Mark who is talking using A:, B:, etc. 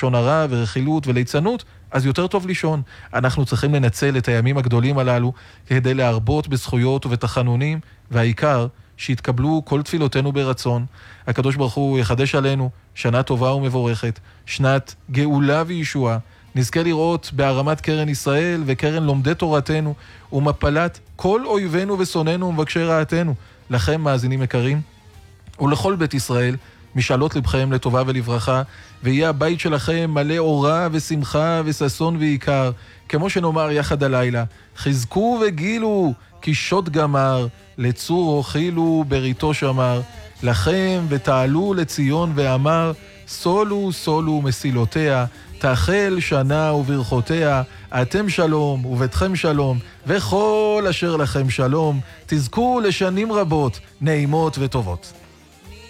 A: לשון הרע ורכילות וליצנות, אז יותר טוב לישון. אנחנו צריכים לנצל את הימים הגדולים הללו כדי להרבות בזכויות ובתחנונים, והעיקר שיתקבלו כל תפילותינו ברצון. הקדוש ברוך הוא יחדש עלינו שנה טובה ומבורכת, שנת גאולה וישועה. נזכה לראות בהרמת קרן ישראל וקרן לומדי תורתנו ומפלת כל אויבינו ושונאינו ומבקשי רעתנו. לכם מאזינים יקרים ולכל בית ישראל, משאלות לבכם לטובה ולברכה, ויהיה הבית שלכם מלא אורה ושמחה וששון ויקר, כמו שנאמר יחד הלילה, חזקו וגילו כי שוד גמר, לצור אוכילו בריתו שמר, לכם ותעלו לציון ואמר, סולו סולו מסילותיה, תאכל שנה וברכותיה, אתם שלום וביתכם שלום, וכל אשר לכם שלום, תזכו לשנים רבות, נעימות וטובות.